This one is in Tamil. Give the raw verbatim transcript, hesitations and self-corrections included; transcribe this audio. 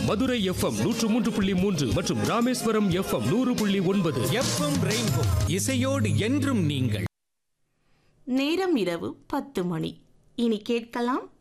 மதுரை எஃப்எம் நூற்று மூன்று புள்ளி மூன்று மற்றும் ராமேஸ்வரம் எஃப்எம் நூறு புள்ளி ஒன்பது. எஃப்எம் ரெயின்போ இசையோடு என்றும் நீங்கள். நேரம் இரவு பத்து மணி. இனி கேட்கலாம்